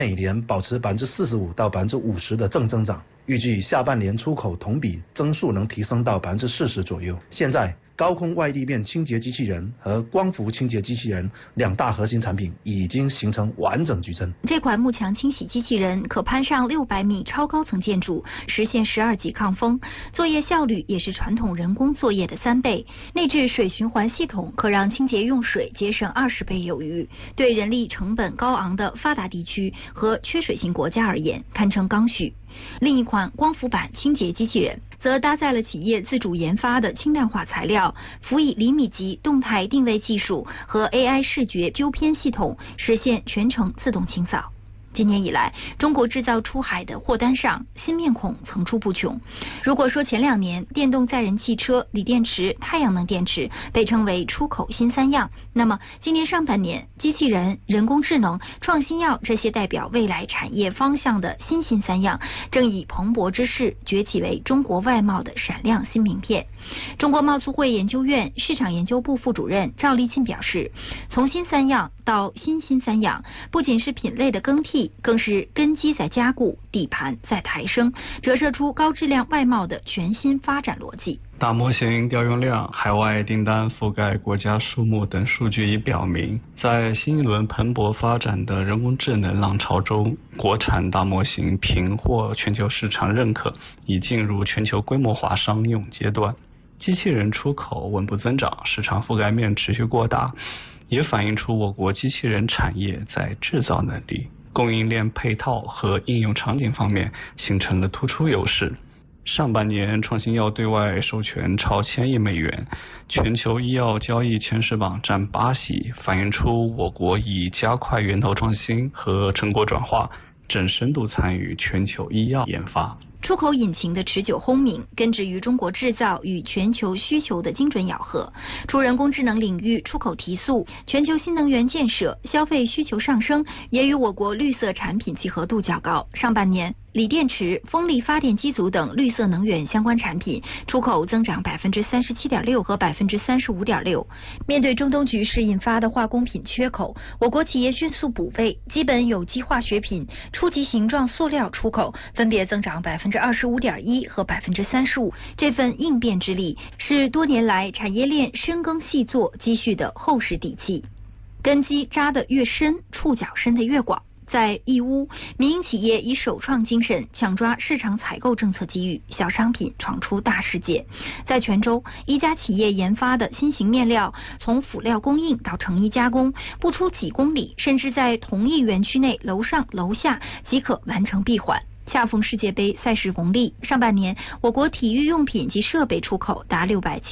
每年保持45%到50%的正增长，预计下半年出口同比增速能提升到40%左右。现在高空外立面清洁机器人和光伏清洁机器人两大核心产品已经形成完整矩阵。 这款幕墙清洗机器人可攀上600米超高层建筑，实现12级抗风，作业效率也是传统人工作业的3倍。内置水循环系统可让清洁用水节省20倍有余，对人力成本高昂的发达地区和缺水性国家而言堪称刚需。另一款光伏板清洁机器人则搭载了企业自主研发的轻量化材料，辅以厘米级动态定位技术和 AI 视觉纠偏系统，实现全程自动清扫。今年以来，中国制造出海的货单上新面孔层出不穷。如果说前2年电动载人汽车、锂电池、太阳能电池被称为出口新3样，那么今年上半年，机器人、人工智能、创新药这些代表未来产业方向的新3样，正以蓬勃之势崛起为中国外贸的闪亮新名片。中国贸促会研究院市场研究部副主任赵立庆表示，从新3样到新3样，不仅是品类的更替，更是根基在加固，底盘在抬升，折射出高质量外贸的全新发展逻辑。 大模型调用量、海外订单覆盖国家数目等数据已表明，在新一轮蓬勃发展的人工智能浪潮中，国产大模型频获全球市场认可，已进入全球规模化商用阶段。机器人出口稳步增长，市场覆盖面持续过大，也反映出我国机器人产业在制造能力、供应链配套和应用场景方面形成了突出优势。上半年创新药对外授权超1000亿美元，全球医药交易前10榜占8席，反映出我国已加快源头创新和成果转化，正深度参与全球医药研发。 出口引擎的持久轰鸣，根植于中国制造与全球需求的精准咬合。除人工智能领域出口提速，全球新能源建设、消费需求上升，也与我国绿色产品契合度较高。上半年，锂电池、风力发电机组等绿色能源相关产品出口增长37.6%和35.6%。面对中东局势引发的化工品缺口，我国企业迅速补位，基本有机化学品、初级形状塑料出口分别增长25.1%和35%。这份应变之力是多年来产业链深耕细作积蓄的厚实底气。根基扎得越深，触角伸得越广。在义乌，民营企业以首创精神抢抓市场采购政策机遇，小商品闯出大世界。在泉州，一家企业研发的新型面料，从辅料供应到成衣加工，不出几公里，甚至在同一园区内楼上楼下即可完成闭环。恰逢世界杯赛事红利，上半年我国体育用品及设备出口达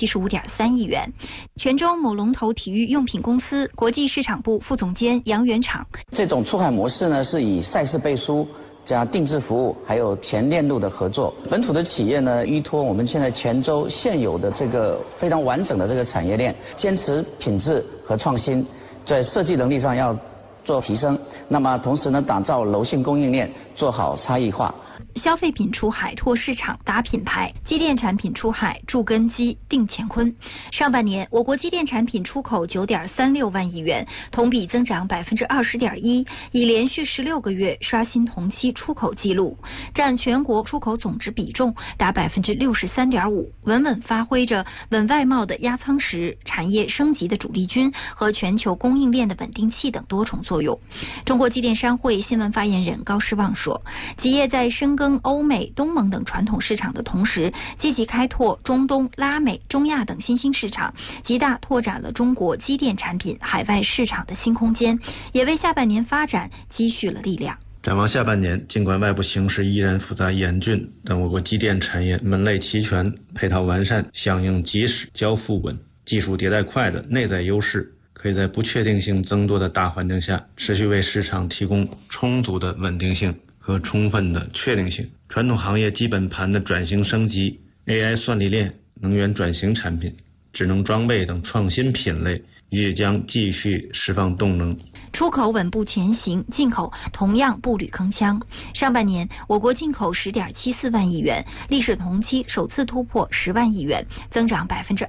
675.3亿元。泉州某龙头体育用品公司国际市场部副总监杨元厂， 这种出海模式呢，是以赛事背书加定制服务，还有前链路的合作。本土的企业呢，依托我们现在泉州现有的这个非常完整的这个产业链，坚持品质和创新，在设计能力上要做提升，那么同时呢，打造柔性供应链，做好差异化。 消费品出海拓市场打品牌，机电产品出海筑根基定乾坤。上半年，我国机电产品出口9.36万亿元，同比增长20.1%，已连续16个月刷新同期出口纪录，占全国出口总值比重达63.5%，稳稳发挥着稳外贸的压舱石、产业升级的主力军和全球供应链的稳定器等多重作用。中国机电商会新闻发言人高士旺说，企业在深耕欧美、东盟等传统市场的同时，积极开拓中东、拉美、中亚等新兴市场，极大拓展了中国机电产品海外市场的新空间，也为下半年发展积蓄了力量。 展望下半年，尽管外部形势依然复杂严峻，但我国机电产业门类齐全、配套完善、响应及时、交付稳、技术迭代快的内在优势，可以在不确定性增多的大环境下，持续为市场提供充足的稳定性和充分的确定性。传统行业基本盘的转型升级、AI 算力链、能源转型产品、智能装备等创新品类也将继续释放动能。 出口稳步前行，进口同样步履铿锵。上半年，我国进口10.74万亿元，历史同期首次突破10万亿元，增长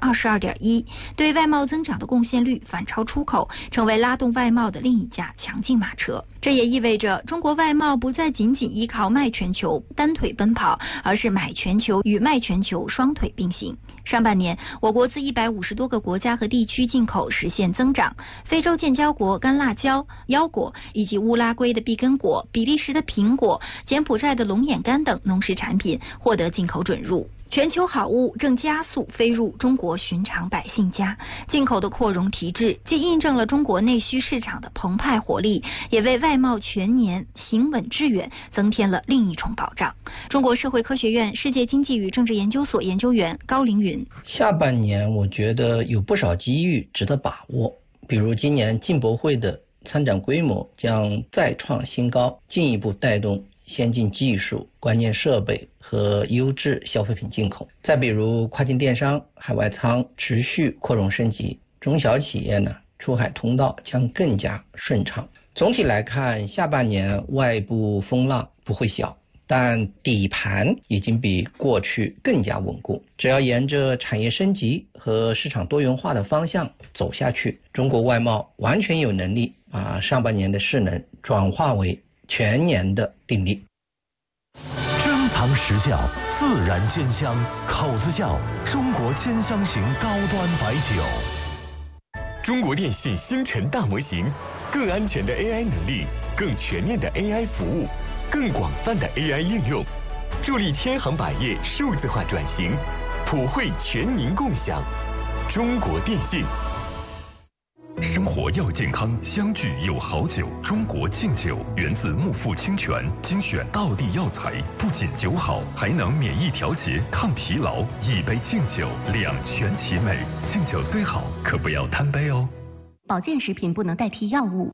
22.1%，对外贸增长的贡献率反超出口，成为拉动外贸的另一架强劲马车。这也意味着中国外贸不再仅仅依靠卖全球单腿奔跑，而是买全球与卖全球双腿并行。上半年，我国自150多个国家和地区进口实现增长，非洲建交国干辣椒、腰果，以及乌拉圭的碧根果、比利时的苹果、柬埔寨的龙眼干等农食产品获得进口准入。全球好物正加速飞入中国寻常百姓家，进口的扩容提质，既印证了中国内需市场的澎湃活力，也为外贸全年行稳致远增添了另一重保障。中国社会科学院世界经济与政治研究所研究员高凌云： 下半年我觉得有不少机遇值得把握，比如今年进博会的参展规模将再创新高，进一步带动先进技术、关键设备和优质消费品进口。再比如跨境电商、海外仓持续扩容升级，中小企业呢出海通道将更加顺畅。总体来看，下半年外部风浪不会小，但底盘已经比过去更加稳固。只要沿着产业升级和市场多元化的方向走下去，中国外贸完全有能力把上半年的势能转化为全年的定力。 珍藏实酵，自然鲜香，口子窖中国鲜香型高端白酒。 中国电信星辰大模型，更安全的 AI 能力，更全面的 AI 服务，更广泛的 AI 应用，助力天行百业数字化转型，普惠全民共享。中国电信。 生活要健康，相聚有好酒。中国敬酒源自木富清泉，精选道地药材，不仅酒好，还能免疫调节、抗疲劳。一杯敬酒，两全其美。敬酒虽好，可不要贪杯哦。 保健食品不能代替药物。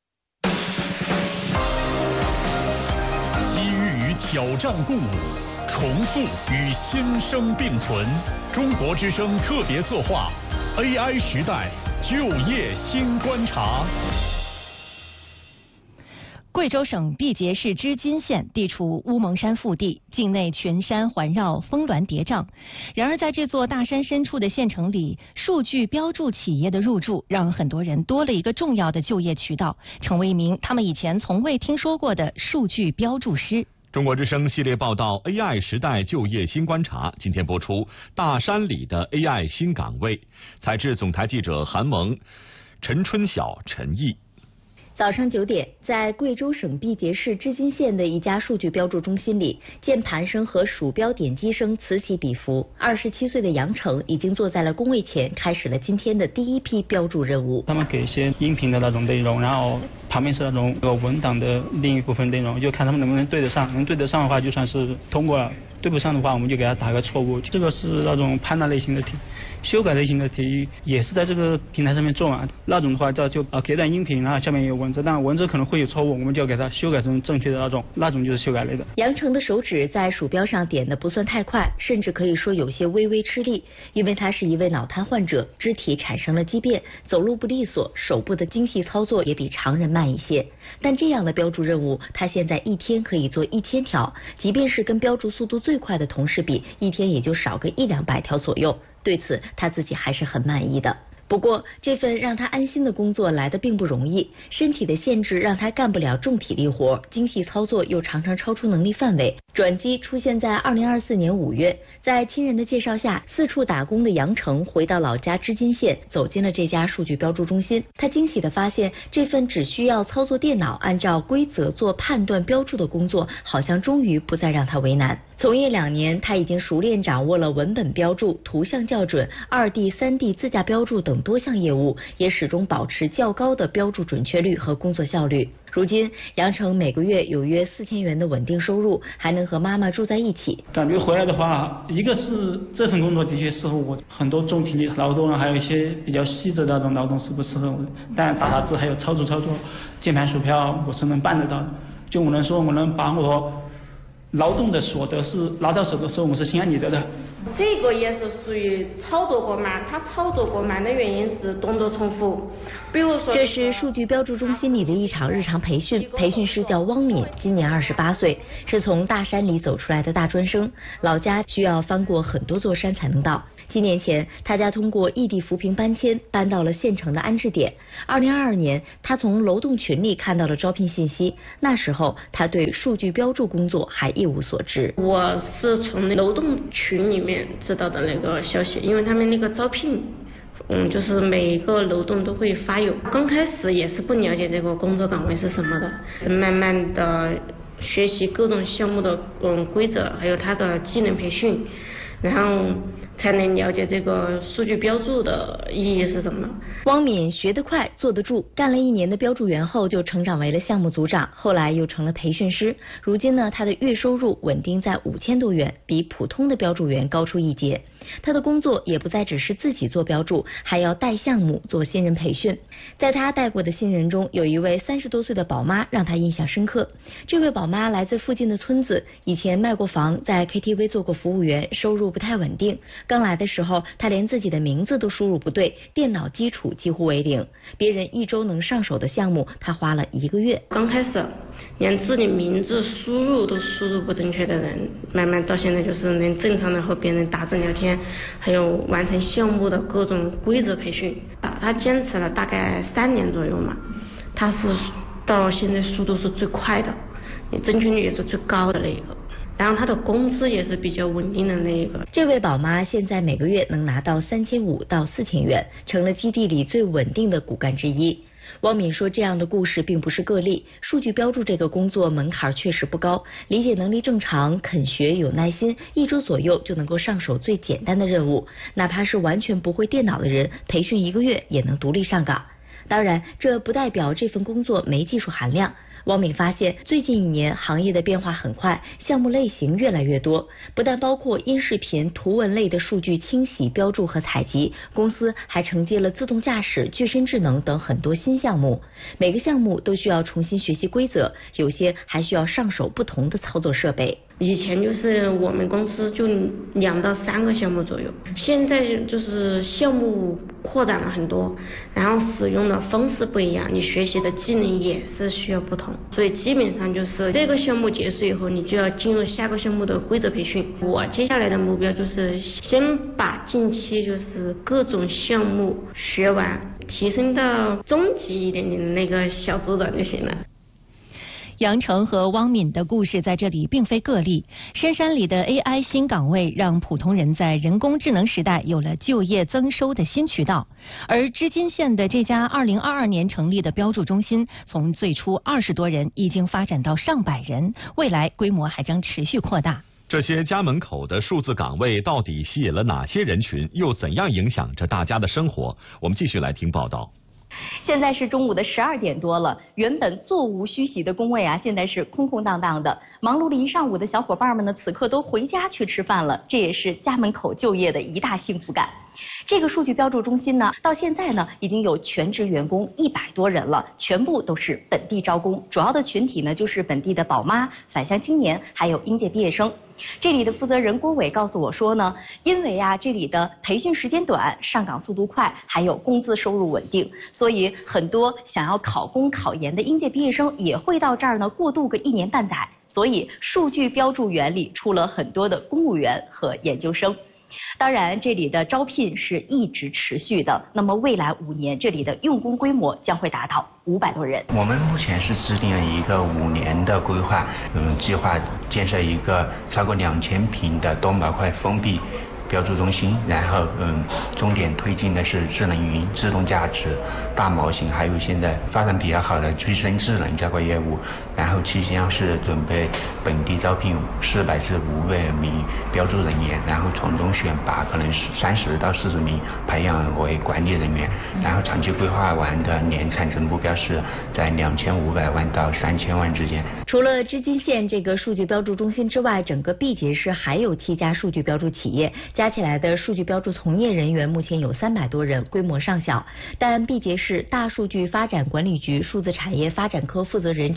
机遇与挑战共舞，重塑与新生并存。中国之声特别策划 AI 时代就业新观察。 贵州省毕节市织金县地处乌蒙山腹地，境内群山环绕，峰峦叠嶂。然而在这座大山深处的县城里，数据标注企业的入驻，让很多人多了一个重要的就业渠道，成为一名他们以前从未听说过的数据标注师。 中国之声系列报道 AI 时代就业新观察，今天播出大山里的 AI 新岗位，采制总台记者韩萌、陈春晓、陈毅。 早上9点，在贵州省毕节市织金县的一家数据标注中心里，键盘声和鼠标点击声此起彼伏。27岁的杨成已经坐在了工位前，开始了今天的第一批标注任务。 他们给一些音频的那种内容，然后旁边是那种文档的另一部分内容，就看他们能不能对得上，能对得上的话就算是通过了，对不上的话我们就给他打个错误。这个是那种判断类型的题，修改类型的题也是在这个平台上面做完。那种的话就给段音频，然后下面有文字，但文字可能会有错误，我们就要给它修改成正确的那种就是修改类的。 杨成的手指在鼠标上点的不算太快，甚至可以说有些微微吃力，因为他是一位脑瘫患者，肢体产生了畸变，走路不利索，手部的精细操作也比常人慢一些。但这样的标注任务，他现在一天可以做1000条，即便是跟标注速度最快的同事比，一天也就少个100-200条左右。对此他自己还是很满意的。不过这份让他安心的工作来得并不容易，身体的限制让他干不了重体力活，精细操作又常常超出能力范围。转机出现在2024年5月，在亲人的介绍下，四处打工的杨成回到老家织金县，走进了这家数据标注中心。他惊喜地发现，这份只需要操作电脑，按照规则做判断标注的工作，好像终于不再让他为难。从业2年，他已经熟练掌握了文本标注、图像校准、2D、3D 自驾标注等多项业务，也始终保持较高的标注准确率和工作效率。如今，杨成每个月有约4000元的稳定收入，还能和妈妈住在一起。 感觉回来的话，一个是这份工作的确适合我，很多重体力劳动还有一些比较细致的那种劳动是不适合我的，但打字还有操作键盘鼠标我是能办得到的。就我能说，我能把我劳动的所得是拿到手的时候，我是心安理得的。 这个也是属于操作过慢，它操作过慢的原因是动作重复。比如说， 这是数据标注中心里的一场日常培训，培训师叫汪敏，今年28岁，是从大山里走出来的大专生，老家需要翻过很多座山才能到。7年前，他家通过异地扶贫搬迁，搬到了县城的安置点。2022年，他从楼栋群里看到了招聘信息，那时候他对数据标注工作还一无所知。 我是从楼栋群里面知道的那个消息，因为他们那个招聘。就是每个楼栋都会发有。刚开始也是不了解这个工作岗位是什么的，慢慢的学习各种项目的规则，还有它的技能培训，然后才能了解这个数据标注的意义是什么。 汪敏学得快，坐得住，干了1年的标注员后就成长为了项目组长，后来又成了培训师。如今呢，他的月收入稳定在5000多元，比普通的标注员高出一截。他的工作也不再只是自己做标注，还要带项目做新人培训。在他带过的新人中，有一位30多岁的宝妈让他印象深刻。这位宝妈来自附近的村子，以前卖过房，在 KTV 做过服务员，收入不太稳定。刚来的时候，他连自己的名字都输入不对，电脑基础几乎为零。别人1周能上手的项目，他花了1个月。 刚开始连自己名字输入都输入不正确的人，慢慢到现在就是能正常的和别人打字聊天，还有完成项目的各种规则培训。他坚持了大概3年左右嘛，他是到现在速度是最快的，正确率也是最高的那一个。然后他的工资也是比较稳定的那一个。 这位宝妈现在每个月能拿到3500到4000元，成了基地里最稳定的骨干之一。汪敏说，这样的故事并不是个例，数据标注这个工作门槛确实不高，理解能力正常，肯学有耐心，1周左右就能够上手最简单的任务，哪怕是完全不会电脑的人，培训1个月也能独立上岗。当然，这不代表这份工作没技术含量。汪敏发现，最近1年行业的变化很快，项目类型越来越多，不但包括音视频、图文类的数据清洗、标注和采集，公司还承接了自动驾驶、具身智能等很多新项目。每个项目都需要重新学习规则，有些还需要上手不同的操作设备。 以前就是我们公司就2到3个项目左右，现在就是项目扩展了很多，然后使用的方式不一样，你学习的技能也是需要不同，所以基本上就是这个项目结束以后，你就要进入下个项目的规则培训。我接下来的目标就是先把近期就是各种项目学完，提升到中级一点点的那个小组长就行了。 杨成和汪敏的故事在这里并非个例，深山里的 AI 新岗位让普通人在人工智能时代有了就业增收的新渠道。而织金县的这家2022年成立的标注中心，从最初20多人已经发展到上百人，未来规模还将持续扩大。 这些家门口的数字岗位到底吸引了哪些人群，又怎样影响着大家的生活？我们继续来听报道。 现在是中午的12点多了，原本座无虚席的工位啊，现在是空空荡荡的。忙碌了一上午的小伙伴们呢，此刻都回家去吃饭了，这也是家门口就业的一大幸福感。这个数据标注中心呢，到现在呢已经有全职员工100多人了，全部都是本地招工，主要的群体呢就是本地的宝妈、返乡青年，还有应届毕业生。这里的负责人郭伟告诉我说呢，因为这里的培训时间短，上岗速度快，还有工资收入稳定，所以很多想要考公考研的应届毕业生也会到这儿呢过渡个1年半载。所以数据标注员里出了很多的公务员和研究生。当然，这里的招聘是一直持续的。那么未来5年，这里的用工规模将会达到500多人。 我们目前是制定了一个5年的规划，计划建设一个超过2000平的多模块封闭标注中心，然后重点推进的是智能云、自动驾驶、大模型，还有现在发展比较好的具身智能这个业务。然后期间是准备本地招聘400至500名标注人员，然后从中选拔可能30到40名培养为管理人员。然后长期规划完的年产值目标是在2500万到3000万之间。 除了织金县这个数据标注中心之外，整个毕节市还有7家数据标注企业，加起来的数据标注从业人员目前有300多人，规模尚小。但毕节市大数据发展管理局数字产业发展科负责人陈瑞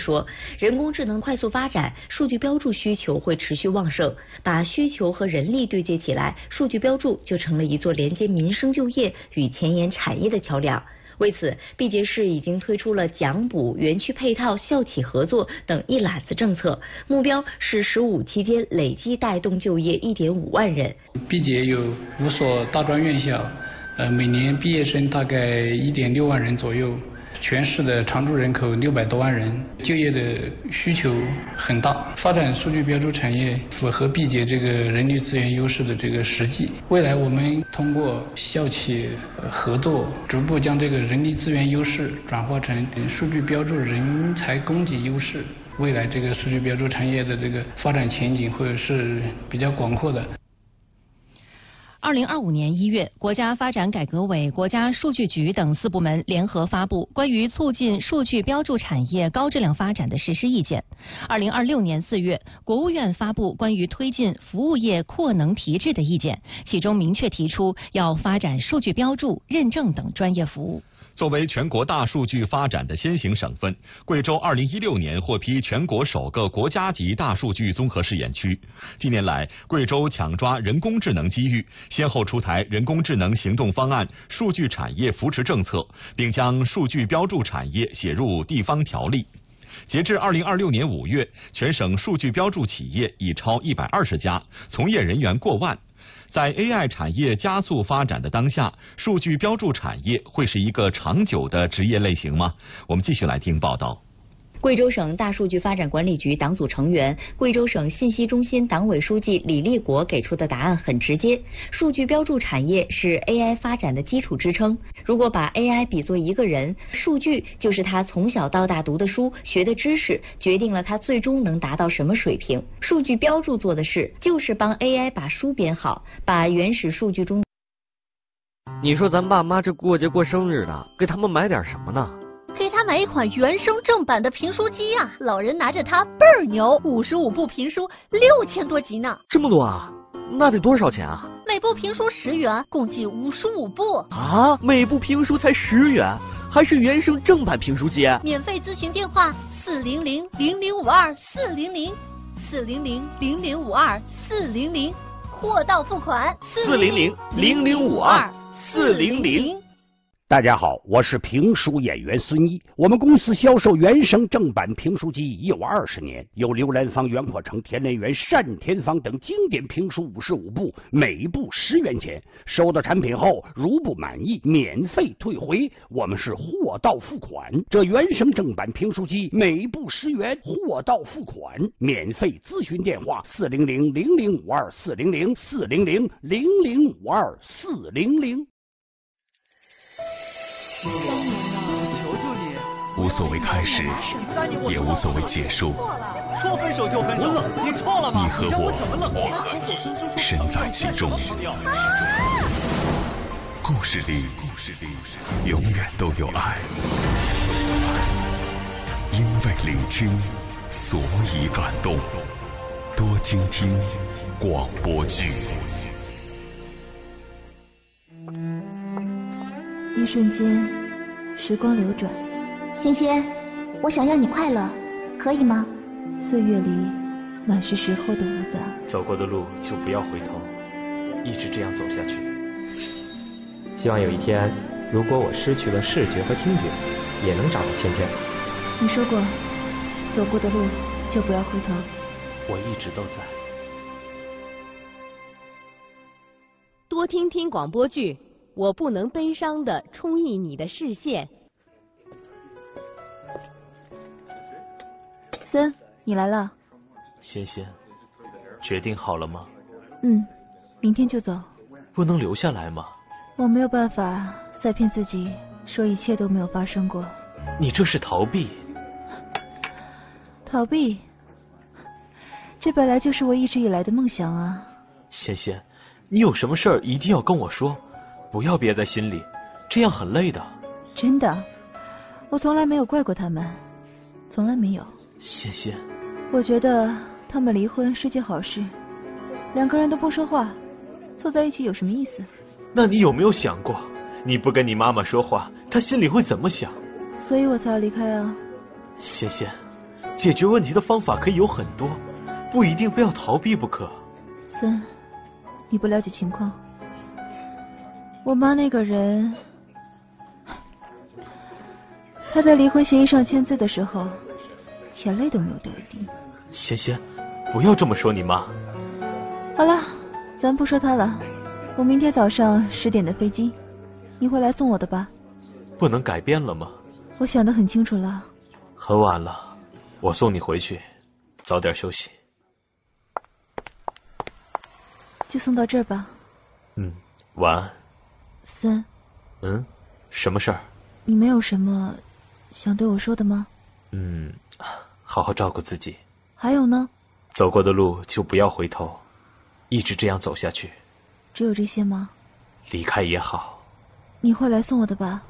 说，人工智能快速发展，数据标注需求会持续旺盛，把需求和人力对接起来，数据标注就成了一座连接民生就业与前沿产业的桥梁。为此，毕节市已经推出了奖补、园区配套、校企合作等一揽子政策，目标是15期间累计带动就业1.5万人。 毕节有5所大专院校，每年毕业生大概1.6万人左右。全市的常住人口600多万人，就业的需求很大。发展数据标注产业符合毕节这个人力资源优势的这个实际。未来我们通过校企合作，逐步将这个人力资源优势转化成数据标注人才供给优势。未来这个数据标注产业的这个发展前景会是比较广阔的。 2025年1月，国家发展改革委、国家数据局等4部门联合发布关于促进数据标注产业高质量发展的实施意见。2026年4月，国务院发布关于推进服务业扩能提质的意见，其中明确提出要发展数据标注、认证等专业服务。 作为全国大数据发展的先行省份，贵州2016年获批全国首个国家级大数据综合试验区。近年来，贵州抢抓人工智能机遇，先后出台人工智能行动方案、数据产业扶持政策，并将数据标注产业写入地方条例。截至2026年5月，全省数据标注企业已超120家，从业人员过万。在 AI 产业加速发展的当下，数据标注产业会是一个长久的职业类型吗？我们继续来听报道。 贵州省大数据发展管理局党组成员、贵州省信息中心党委书记李立国给出的答案很直接：数据标注产业是 AI 发展的基础支撑。如果把 AI 比作一个人，数据就是他从小到大读的书、学的知识，决定了他最终能达到什么水平。数据标注做的事就是帮 AI 把书编好，把原始数据中。 你说咱爸妈这过节过生日的，给他们买点什么呢？ 给他买一款原声正版的评书机呀，老人拿着它倍儿牛，55部评书6000多集呢。 这么多啊？那得多少钱啊？ 每部评书10元，共计55部。 啊，每部评书才10元，还是原声正版评书机？ 免费咨询电话400-0052-400，400-0052-400，货到付款 400-0052-400。 大家好，我是评书演员孙一。我们公司销售原声正版评书机已有20年，有刘兰芳、袁阔成、田连元、单田芳等经典评书55部，每部10元钱。收到产品后，如不满意，免费退回。我们是货到付款。这原声正版评书机每部10元，货到付款，免费咨询电话400-0052-400，400-0052-400。 求求你！ 无所谓开始，也无所谓结束。 说分手就分手，你错了吗？ 你和我身在其中。故事里永远都有爱，因为聆听，所以感动。多听听广播剧。 一瞬间，时光流转。 仙仙，我想要你快乐，可以吗？ 岁月里满是时候的无杂。 走过的路就不要回头，一直这样走下去。希望有一天，如果我失去了视觉和听觉，也能找到芊芊。 你说过，走过的路就不要回头。 我一直都在。 多听听广播剧。我不能悲伤地充溢你的视线。 森，你来了。 仙仙，决定好了吗？ 明天就走。 不能留下来吗？ 我没有办法再骗自己说一切都没有发生过。 你这是逃避。 逃避？这本来就是我一直以来的梦想啊。 仙仙，你有什么事儿一定要跟我说。不要憋在心里，这样很累的。 真的，我从来没有怪过他们，从来没有。 仙仙， 我觉得他们离婚是件好事，两个人都不说话，凑在一起有什么意思？ 那你有没有想过，你不跟你妈妈说话，她心里会怎么想？ 所以我才要离开啊。 仙仙， 解决问题的方法可以有很多，不一定非要逃避不可。 森，你不了解情况。我妈那个人，她在离婚协议上签字的时候，眼泪都没有掉一滴。 仙仙，不要这么说你妈。 好了，咱不说她了。我明天早上10点的飞机，你会来送我的吧？ 不能改变了吗？ 我想得很清楚了。 很晚了，我送你回去，早点休息。 就送到这儿吧。 晚安。 森。 什么事儿？ 你没有什么想对我说的吗？ 好好照顾自己。 还有呢？ 走过的路就不要回头，一直这样走下去。 只有这些吗？ 离开也好。 你会来送我的吧？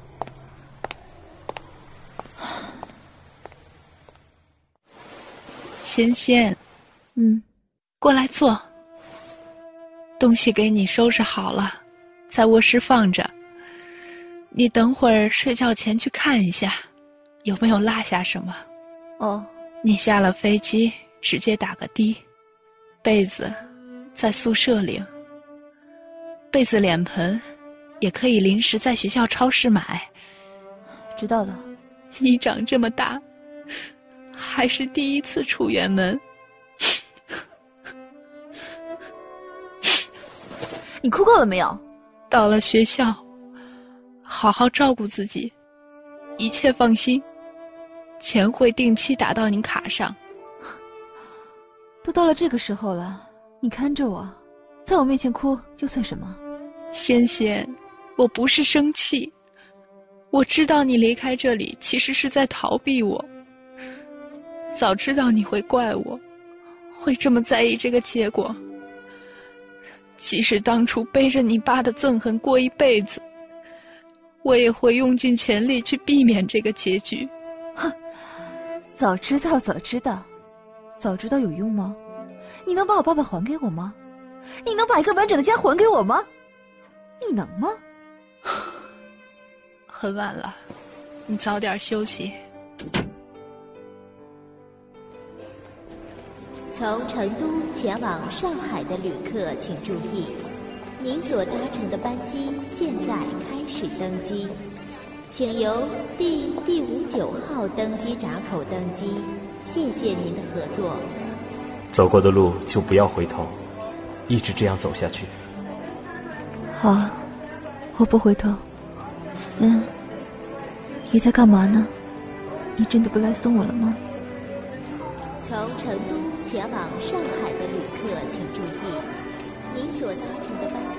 仙仙，过来坐。东西给你收拾好了，在卧室放着。你等会儿睡觉前去看一下，有没有落下什么。 哦。 你下了飞机直接打个的，被子在宿舍领，被子脸盆也可以临时在学校超市买。 知道了。 你长这么大，还是第一次出远门。 你哭够了没有？ 到了学校，好好照顾自己，一切放心，钱会定期打到您卡上。 都到了这个时候了，你看着我，在我面前哭又算什么？ 仙仙，我不是生气，我知道你离开这里其实是在逃避我。早知道你会怪我，会这么在意这个结果。即使当初背着你爸的憎恨过一辈子，我也会用尽全力去避免这个结局。 哼，早知道有用吗？你能把我爸爸还给我吗？你能把一个完整的家还给我吗？你能吗？ 很晚了，你早点休息。 从成都前往上海的旅客请注意，您所搭乘的班机现在开始登机，请由第59号登机闸口登机，谢谢您的合作。 走过的路就不要回头，一直这样走下去。 好，我不回头。你在干嘛呢？你真的不来送我了吗？ 从成都前往上海的旅客请注意，您所搭乘的班机